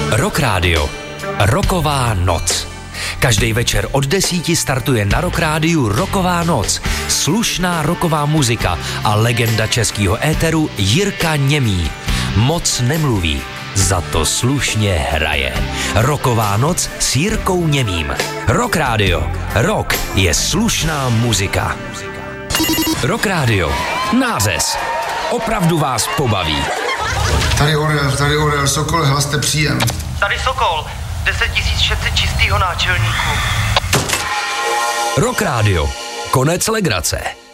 Rock Radio. Rocková noc. Každý večer od 10 startuje na Rock Rádiu Rocková noc. Slušná rocková muzika a legenda českého éteru Jirka Němý. Moc nemluví, za to slušně hraje. Rocková noc s Jirkou Němým. Rock Radio. Rock je slušná muzika. Rock Radio. Nářez. Opravdu vás pobaví. Tady Orel, Sokol, hlaste příjem. Tady Sokol, 10 600 čistýho náčelníku. Rock Radio. Konec legrace.